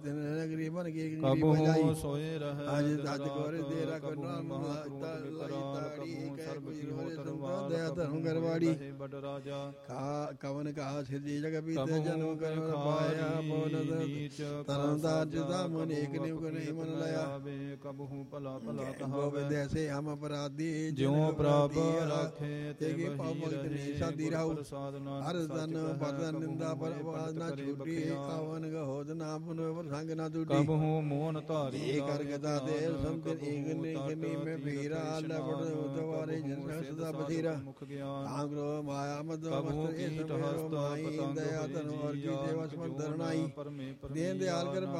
ਗਰੀਬਨ ਕੀ ਕਬਹੁ ਸੋਏ ਰਹਿ ਅੱਜ ਦਜ ਕੋਰੇ ਦੇਰਾ ਕਰਨਾ ਤਾੜੀ ਸਰਬ ਜੀਵੋ ਤਰਵਾਲ ਦਇਆ ਧਰਮ ਕਰਵਾੜੀ ਬੜ ਰਾਜਾ ਕਵਨ ਕਾ ਸਿਰਜੀ ਜਗ ਪੀਤੇ ਜਨਮ ਕਰ ਪਾਇਆ ਬੋਨਦ ਤਰਨਦਾਰ ਜਦਾ ਮਨ ਏਕ ਨਿਵ ਨਹੀਂ ਮਨ ਲਿਆ ਕਬਹੁ ਭਲਾ ਭਲਾ ਗੋਬਿੰਦ ਐਸੇ ਹਮ ਅਪਰਾਧੀ ਜਿਉ ਪ੍ਰਭ ਰਾਖੇ ਤੇ ਕੀ ਪਾਵਨ ਨਹੀਂ ਸਾਦੀ ਰਾਉ ਹਰ ਤਨ ਪਤਨ ਨਿੰਦਾ ਪਰ ਆਵਾਜ਼ ਨਾ ਛੁੱਟੀ ਕਵਨ ਗਹੋਦ ਨਾ ਪੁਨ ਸੰਗ ਨਾ ਟੂਟੀ ਕਬਹੁ ਮੋਹਨ ਧਾਰੀ ਇਹ ਕਰ ਗਦਾ ਦੇ ਸੰਤਨ ਏਕ ਨੀ ਮੈਂ ਵੀਰਾ ਲਬੜ ਉਦਵਾਰੇ ਜਿਨ ਸਦਾ ਬਥੀਰਾ ਮੁਖ ਗਿਆਨ ਆਗਰੋ ਮਾਇਆ ਮਦ ਮਸਤ ਇਹ ਸਮੇਰੋ ਮਾਈ ਦਇਆ ਧਨ ਔਰ ਕੀ ਦੇਵਾ ਸਮੰਦਰਨਾਈ ਦੇਨ ਦਿਆਲ ਕਰ